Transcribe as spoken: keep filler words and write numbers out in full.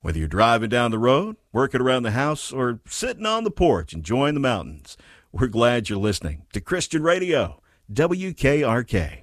Whether you're driving down the road, working around the house, or sitting on the porch enjoying the mountains, we're glad you're listening to Christian Radio, W K R K.